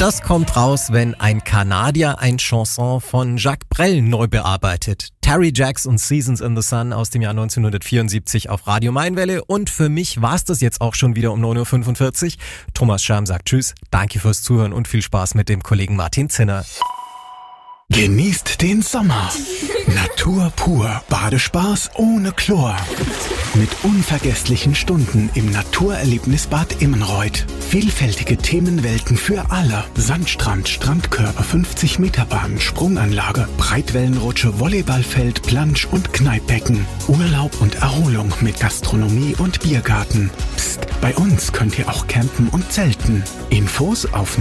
Das kommt raus, wenn ein Kanadier ein Chanson von Jacques Brel neu bearbeitet. Terry Jacks und Seasons in the Sun aus dem Jahr 1974 auf Radio Mainwelle. Und für mich war's das jetzt auch schon wieder um 9.45 Uhr. Thomas Scham sagt Tschüss, danke fürs Zuhören und viel Spaß mit dem Kollegen Martin Zinner. Genießt den Sommer. Natur pur, Badespaß ohne Chlor. Mit unvergesslichen Stunden im Naturerlebnisbad Immenreuth. Vielfältige Themenwelten für alle. Sandstrand, Strandkörper, 50 Meter Bahn, Sprunganlage, Breitwellenrutsche, Volleyballfeld, Plansch und Kneippbecken. Urlaub und Erholung mit Gastronomie und Biergarten. Psst, bei uns könnt ihr auch campen und zelten. Infos auf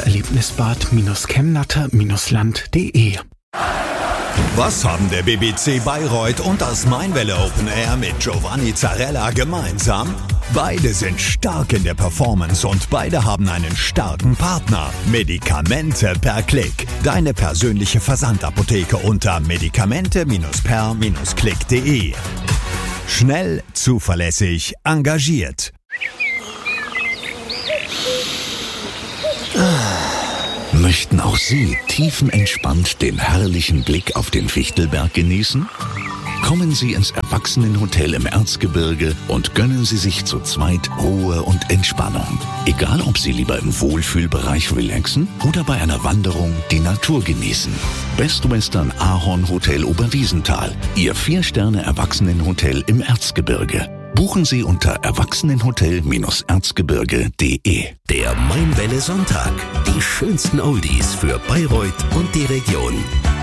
naturerlebnisbad-chemnatter-land.de. Was haben der BBC Bayreuth und das Mainwelle Open Air mit Giovanni Zarella gemeinsam? Beide sind stark in der Performance und beide haben einen starken Partner. Medikamente per Klick. Deine persönliche Versandapotheke unter medikamente-per-klick.de. Schnell, zuverlässig, engagiert. Möchten auch Sie tiefenentspannt den herrlichen Blick auf den Fichtelberg genießen? Kommen Sie ins Erwachsenenhotel im Erzgebirge und gönnen Sie sich zu zweit Ruhe und Entspannung. Egal, ob Sie lieber im Wohlfühlbereich relaxen oder bei einer Wanderung die Natur genießen. Best Western Ahorn Hotel Oberwiesenthal, Ihr 4-Sterne-Erwachsenenhotel im Erzgebirge. Buchen Sie unter erwachsenenhotel-erzgebirge.de. Der Mainwelle Sonntag. Die schönsten Oldies für Bayreuth und die Region.